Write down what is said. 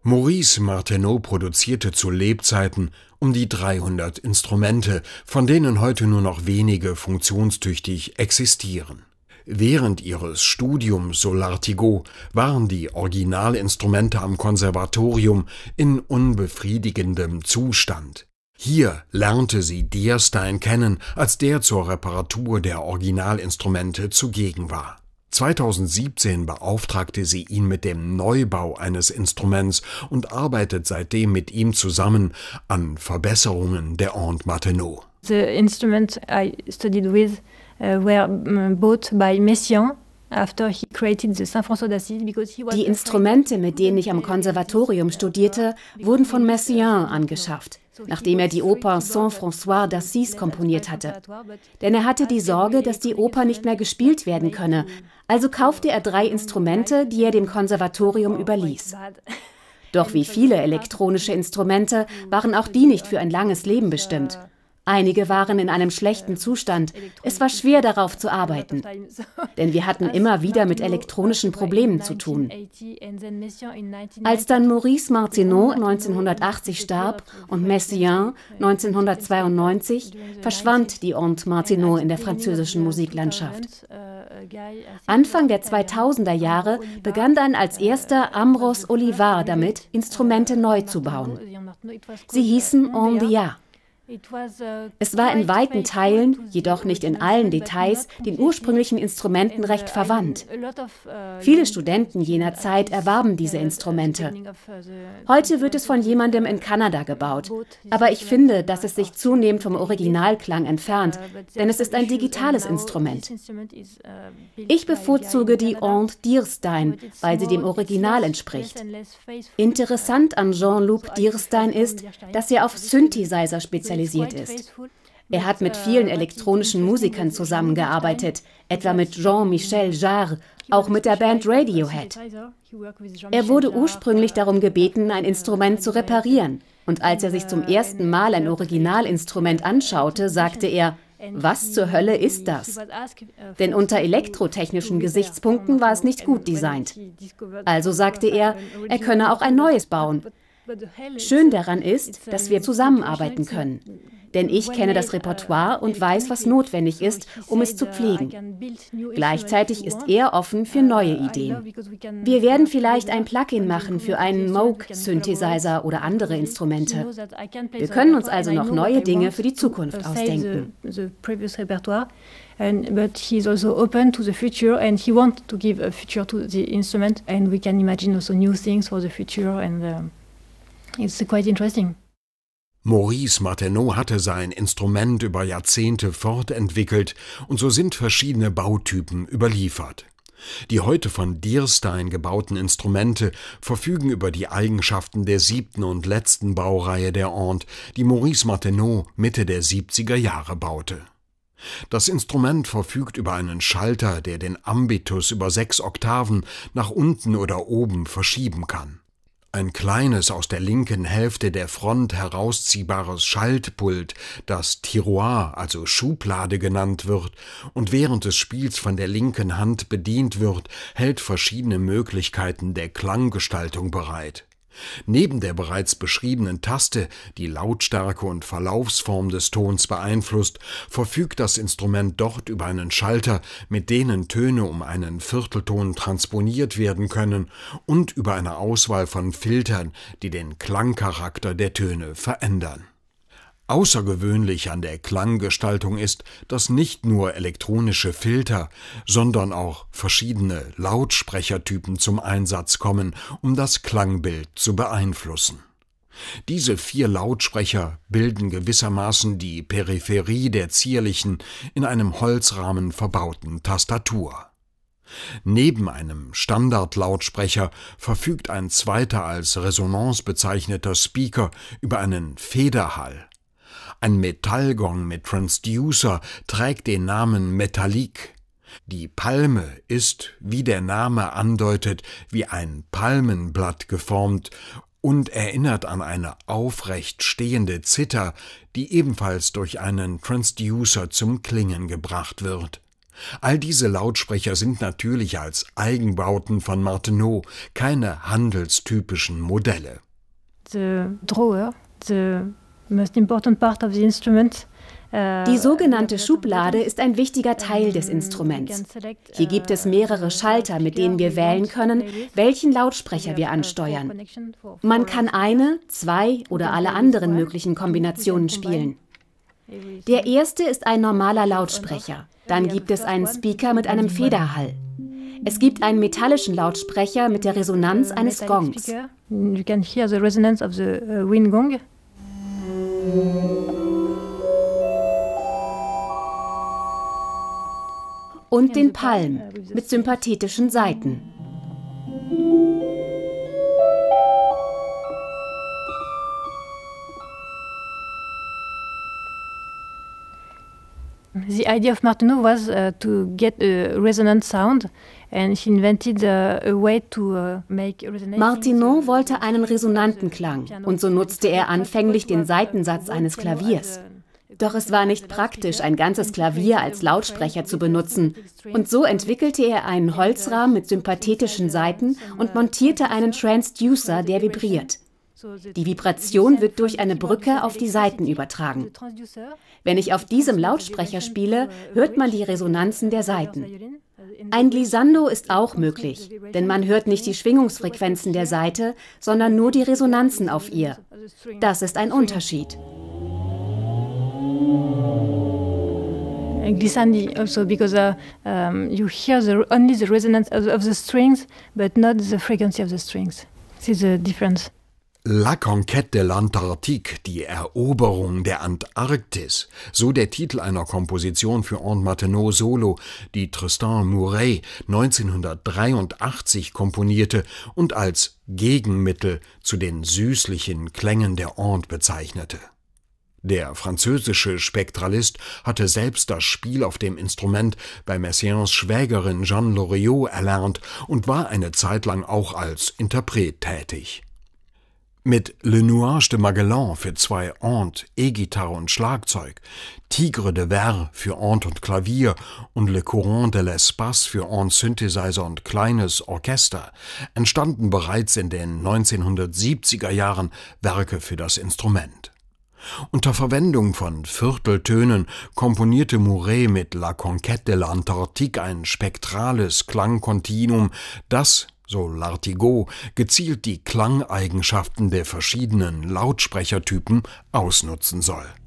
Maurice Martineau produzierte zu Lebzeiten um die 300 Instrumente, von denen heute nur noch wenige funktionstüchtig existieren. Während ihres Studiums Solartigot waren die Originalinstrumente am Konservatorium in unbefriedigendem Zustand. Hier lernte sie Dierstein kennen, als der zur Reparatur der Originalinstrumente zugegen war. 2017 beauftragte sie ihn mit dem Neubau eines Instruments und arbeitet seitdem mit ihm zusammen an Verbesserungen der Aunt Martineau. The instruments I studied with were bought by Messiaen after he created the Saint-François d'Assise because he was. Die Instrumente, mit denen ich am Konservatorium studierte, wurden von Messiaen angeschafft, nachdem er die Oper Saint-François d'Assise komponiert hatte. Denn er hatte die Sorge, dass die Oper nicht mehr gespielt werden könne. Also kaufte er 3 Instrumente, die er dem Konservatorium überließ. Doch wie viele elektronische Instrumente waren auch die nicht für ein langes Leben bestimmt. Einige waren in einem schlechten Zustand. Es war schwer, darauf zu arbeiten. Denn wir hatten immer wieder mit elektronischen Problemen zu tun. Als dann Maurice Martineau 1980 starb und Messiaen 1992, verschwand die Aunt Martineau in der französischen Musiklandschaft. Anfang der 2000er Jahre begann dann als erster Ambroise Olivard damit, Instrumente neu zu bauen. Sie hießen Ondia. Es war in weiten Teilen, jedoch nicht in allen Details, den ursprünglichen Instrumenten recht verwandt. Viele Studenten jener Zeit erwarben diese Instrumente. Heute wird es von jemandem in Kanada gebaut, aber ich finde, dass es sich zunehmend vom Originalklang entfernt, denn es ist ein digitales Instrument. Ich bevorzuge die Aunt Dierstein, weil sie dem Original entspricht. Interessant an Jean-Luc Dierstein ist, dass er auf Synthesizer spezialisiert ist. Er hat mit vielen elektronischen Musikern zusammengearbeitet, etwa mit Jean-Michel Jarre, auch mit der Band Radiohead. Er wurde ursprünglich darum gebeten, ein Instrument zu reparieren. Und als er sich zum ersten Mal ein Originalinstrument anschaute, sagte er: Was zur Hölle ist das? Denn unter elektrotechnischen Gesichtspunkten war es nicht gut designt. Also sagte er könne auch ein neues bauen. Schön daran ist, dass wir zusammenarbeiten können. Denn ich kenne das Repertoire und weiß, was notwendig ist, um es zu pflegen. Gleichzeitig ist er offen für neue Ideen. Wir werden vielleicht ein Plugin machen für einen Moog-Synthesizer oder andere Instrumente. Wir können uns also noch neue Dinge für die Zukunft ausdenken. But he's also open to the future and he wants to give a future to the instrument and we can imagine also new things for the future and it's quite interesting. Maurice Martineau hatte sein Instrument über Jahrzehnte fortentwickelt und so sind verschiedene Bautypen überliefert. Die heute von Dierstein gebauten Instrumente verfügen über die Eigenschaften der 7. und letzten Baureihe der Aunt, die Maurice Martineau Mitte der 70er Jahre baute. Das Instrument verfügt über einen Schalter, der den Ambitus über 6 Oktaven nach unten oder oben verschieben kann. Ein kleines, aus der linken Hälfte der Front herausziehbares Schaltpult, das Tiroir, also Schublade genannt wird und während des Spiels von der linken Hand bedient wird, hält verschiedene Möglichkeiten der Klanggestaltung bereit. Neben der bereits beschriebenen Taste, die Lautstärke und Verlaufsform des Tons beeinflusst, verfügt das Instrument dort über einen Schalter, mit denen Töne um einen Viertelton transponiert werden können und über eine Auswahl von Filtern, die den Klangcharakter der Töne verändern. Außergewöhnlich an der Klanggestaltung ist, dass nicht nur elektronische Filter, sondern auch verschiedene Lautsprechertypen zum Einsatz kommen, um das Klangbild zu beeinflussen. Diese 4 Lautsprecher bilden gewissermaßen die Peripherie der zierlichen, in einem Holzrahmen verbauten Tastatur. Neben einem Standardlautsprecher verfügt ein zweiter als Resonanz bezeichneter Speaker über einen Federhall. Ein Metallgong mit Transducer trägt den Namen Metallique. Die Palme ist, wie der Name andeutet, wie ein Palmenblatt geformt und erinnert an eine aufrecht stehende Zither, die ebenfalls durch einen Transducer zum Klingen gebracht wird. All diese Lautsprecher sind natürlich als Eigenbauten von Martenot, keine handelstypischen Modelle. The drawer, the most important part of the instrument. Die sogenannte Schublade ist ein wichtiger Teil des Instruments. Hier gibt es mehrere Schalter, mit denen wir wählen können, welchen Lautsprecher wir ansteuern. Man kann eine, zwei oder alle anderen möglichen Kombinationen spielen. Der erste ist ein normaler Lautsprecher. Dann gibt es einen Speaker mit einem Federhall. Es gibt einen metallischen Lautsprecher mit der Resonanz eines Gongs. You can hear the resonance of the wind gong. Und den Palm mit sympathetischen Saiten. The idea of Martenot was to get a resonant sound, and he invented a way to make resonating. Martenot wollte einen resonanten Klang, und so nutzte er anfänglich den Saitensatz eines Klaviers. Doch es war nicht praktisch, ein ganzes Klavier als Lautsprecher zu benutzen, und so entwickelte er einen Holzrahmen mit sympathetischen Saiten und montierte einen Transducer, der vibriert. Die Vibration wird durch eine Brücke auf die Saiten übertragen. Wenn ich auf diesem Lautsprecher spiele, hört man die Resonanzen der Saiten. Ein Glissando ist auch möglich, denn man hört nicht die Schwingungsfrequenzen der Saite, sondern nur die Resonanzen auf ihr. Das ist ein Unterschied. Glissandi also because you hear only the resonance of the strings, but not the frequency of the strings. This is the difference. La Conquête de l'Antarctique, die Eroberung der Antarktis, so der Titel einer Komposition für Aunt Martenot Solo, die Tristan Murray 1983 komponierte und als Gegenmittel zu den süßlichen Klängen der Aunt bezeichnete. Der französische Spektralist hatte selbst das Spiel auf dem Instrument bei Messiaens Schwägerin Jeanne Loriot erlernt und war eine Zeit lang auch als Interpret tätig. Mit Le Nuage de Magellan für 2 Aunt, E-Gitarre und Schlagzeug, Tigre de Verre für Aunt und Klavier und Le Courant de l'Espace für Aunt Synthesizer und kleines Orchester entstanden bereits in den 1970er Jahren Werke für das Instrument. Unter Verwendung von Vierteltönen komponierte Mouret mit La Conquête de l'Antarctique ein spektrales Klangkontinuum, das, so Lartigot, gezielt die Klangeigenschaften der verschiedenen Lautsprechertypen ausnutzen soll.